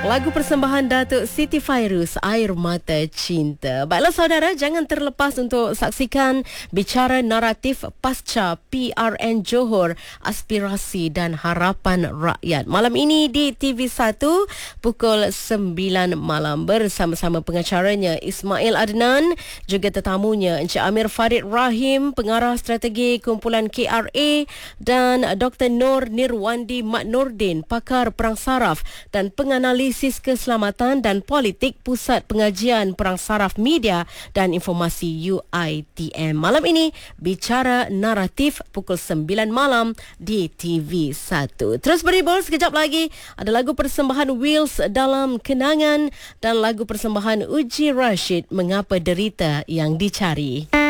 Lagu persembahan Datuk Siti Fairuz, Air Mata Cinta. Baiklah saudara, jangan terlepas untuk saksikan bicara naratif pasca PRN Johor, aspirasi dan harapan rakyat. Malam ini di TV1 pukul 9 malam bersama-sama pengacaranya Ismail Adnan, juga tetamunya Encik Amir Farid Rahim, pengarah strategi kumpulan KRA, dan Dr. Nur Nirwandi Mat Nordin, pakar perang saraf dan penganalisis keselamatan dan politik Pusat Pengajian Perang Saraf Media dan Informasi UiTM. Malam ini bicara naratif pukul 9 malam di TV1. Terus beribul sekejap lagi ada lagu persembahan Wheels Dalam Kenangan dan lagu persembahan Uji Rashid, Mengapa Derita Yang Dicari.